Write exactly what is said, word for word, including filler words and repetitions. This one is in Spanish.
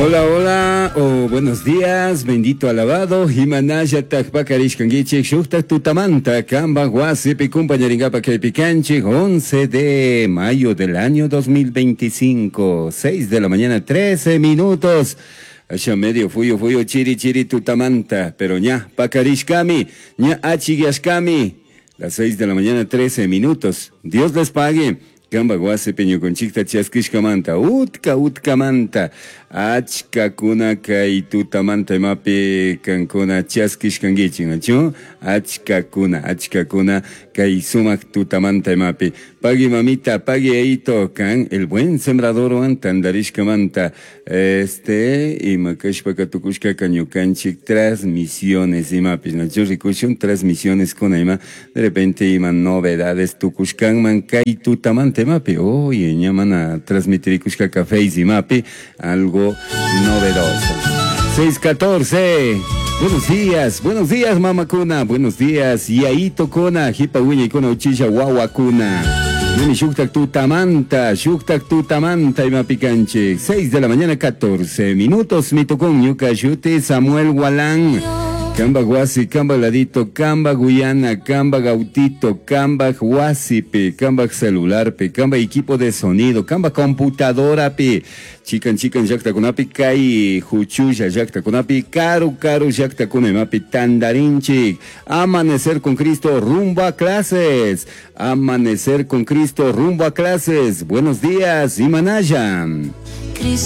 Hola, hola, o buenos días, bendito alabado, Himanaya Takpakarish Kangichik, Shuktak Tutamanta, Kamba Guasipi, Kumpañaringapa Picanchik, once de mayo del año dos mil veinticinco, seis de la mañana, trece minutos. Allá medio fuyo, fuyo, chiri, chiri, tutamanta, pero ña, pacarishkami, ña, achigiashkami, las seis de la mañana, trece minutos. Dios les pague. Kamba guase peño con chicta chiasquishkamanta, utka utkamanta, achka kuna kai tutamanta mapi kankuna chiasquishkangichin, acho, achka kuna, achka kuna kai sumak tutamanta mapi. Pagi mamita, pagi eito kan, el buen sembrador antandarishkamanta, este, y makashpaka tukushka kanyukanchik, transmisiones y mapis, no, yo ricushun transmisiones con ema, de repente iman novedades tukushkan man kai tutamanta mapi, oye, llaman a transmitir kushka café y mapi, algo novedoso. seis catorce. Buenos días, buenos días, mamacuna, buenos días, yaito kona, hipa uña y kona uchilla guaguacuna. Nani shuktak tutamanta, shuktak tutamanta y mapicanche. seis de la mañana, catorce minutos, mi tocón, ñuca yute, Samuel Gualán. Camba Guasi, Camba Ladito, Camba Guyana, Camba Gautito, Camba Guasipe, Camba Celular, pe, Camba Equipo de Sonido, Camba Computadora, pe, Chican Chican Jacta Kunapi, Kai Juchuya Jacta Kunapi, Caro Caro Jacta Kunemapi, Tandarinchi, Amanecer con Cristo, rumbo a clases, Amanecer con Cristo, rumbo a clases, buenos días, Imanaya.